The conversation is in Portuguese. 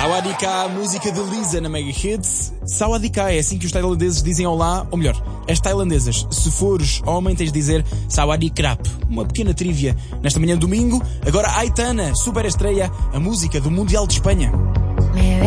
Sawadika, a música de Lisa na Mega Hits. Sawadika, é assim que os tailandeses dizem olá, ou melhor, as tailandesas. Se fores homem, tens de dizer Sawadikrap. Uma pequena trivia nesta manhã de domingo. Agora Aitana, super estreia, a música do Mundial de Espanha.